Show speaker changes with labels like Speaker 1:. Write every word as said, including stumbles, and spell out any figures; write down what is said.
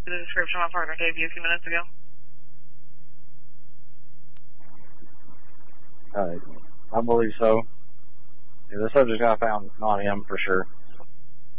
Speaker 1: The description my partner gave you a few minutes ago.
Speaker 2: Uh, I believe so. Yeah, the subject got found, not him for sure.